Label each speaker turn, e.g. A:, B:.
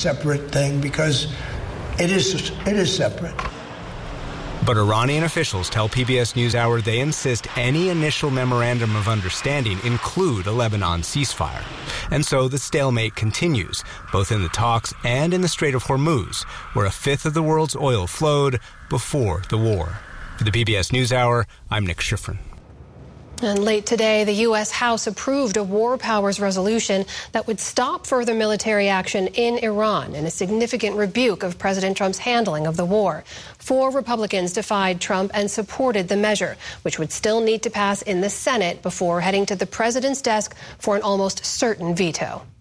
A: separate thing because it is separate.
B: But Iranian officials tell PBS NewsHour they insist any initial memorandum of understanding include a Lebanon ceasefire. And so the stalemate continues, both in the talks and in the Strait of Hormuz, where a fifth of the world's oil flowed before the war. For the PBS NewsHour, I'm Nick Schifrin.
C: And late today, the U.S. House approved a war powers resolution that would stop further military action in Iran in a significant rebuke of President Trump's handling of the war. 4 Republicans defied Trump and supported the measure, which would still need to pass in the Senate before heading to the president's desk for an almost certain veto.